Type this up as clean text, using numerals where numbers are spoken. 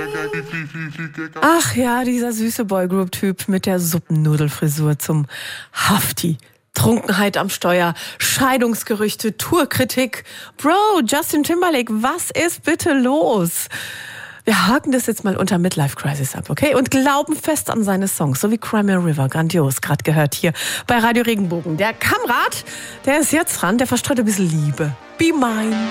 Ach ja, dieser süße Boygroup-Typ mit der Suppennudelfrisur zum Hafti. Trunkenheit am Steuer, Scheidungsgerüchte, Tourkritik. Bro, Justin Timberlake, was ist bitte los? Wir haken das jetzt mal unter Midlife Crisis ab, okay? Und glauben fest an seine Songs, so wie Cry Me a River, grandios, gerade gehört hier bei Radio Regenbogen. Der Kamerad, der ist jetzt dran, der verstreut ein bisschen Liebe. Be Mine.